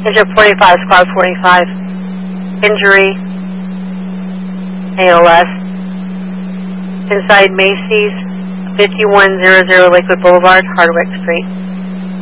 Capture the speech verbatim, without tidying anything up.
Engine forty-five, Squad forty-five. Injury, A L S. Inside Macy's, fifty-one hundred Lakewood Boulevard, Hardwick Street.